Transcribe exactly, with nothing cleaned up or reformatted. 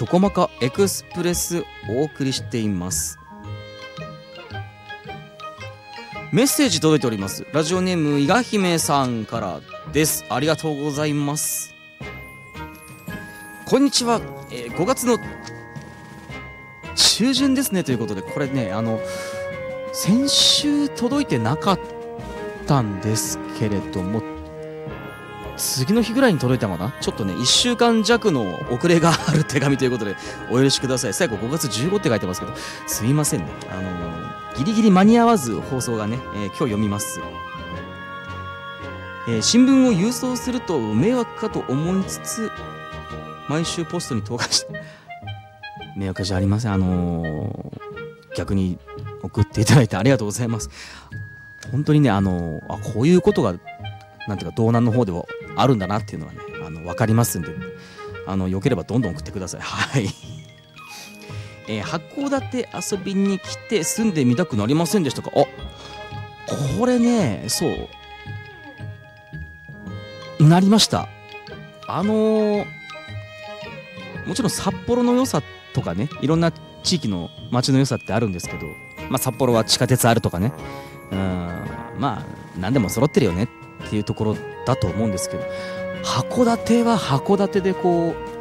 チョコマカエクスプレスお送りしています。メッセージ届いております。ラジオネームいがひめさんからです。ありがとうございます。こんにちは、えー、ごがつの中旬ですねということで、これね、あの先週届いてなかったんですけれども、次の日ぐらいに届いたのかな。ちょっとねいっしゅうかん弱の遅れがある手紙ということでお許しください。最後ごがつじゅうごって書いてますけど、すいませんね、あのー、ギリギリ間に合わず放送がね、えー、今日読みます。えー、新聞を郵送すると迷惑かと思いつつ毎週ポストに投函して迷惑じゃありません。あのー、逆に送っていただいてありがとうございます。本当にね、あのー、あこういうことがなんていうか道南の方ではあるんだなっていうのはね、あの分かりますんで、あのよければどんどん送ってください。はい、えー、函館遊びに来て住んでみたくなりませんでしたか。あ、これね、そうなりました。あのー、もちろん札幌の良さとかね、いろんな地域の街の良さってあるんですけど、まあ札幌は地下鉄あるとかね、うん、まあ何でも揃ってるよねっていうところだと思うんですけど、函館は函館でこう